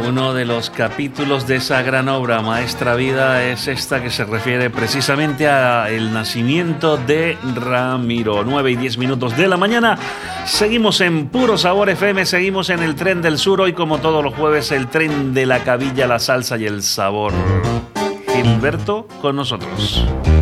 Uno de los capítulos de esa gran obra maestra vida es esta que se refiere precisamente al nacimiento de Ramiro. 9:10 de la mañana. Seguimos en Puro Sabor FM, seguimos en el Tren del Sur. Hoy, como todos los jueves, el tren de la cabilla, la salsa y el sabor. Gilberto con nosotros.